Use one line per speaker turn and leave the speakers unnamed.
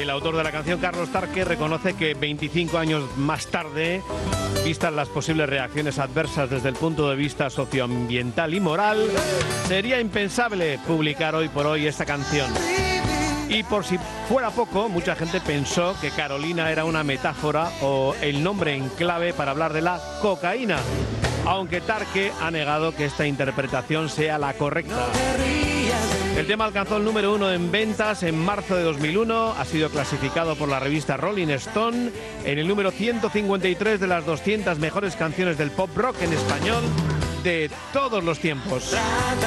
El autor de la canción, Carlos Tarque, reconoce que 25 años más tarde, vistas las posibles reacciones adversas desde el punto de vista socioambiental y moral, sería impensable publicar hoy por hoy esta canción. Y por si fuera poco, mucha gente pensó que Carolina era una metáfora o el nombre en clave para hablar de la cocaína, aunque Tarque ha negado que esta interpretación sea la correcta. El tema alcanzó el número 1 en ventas en marzo de 2001, ha sido clasificado por la revista Rolling Stone en el número 153 de las 200 mejores canciones del pop rock en español de todos los tiempos.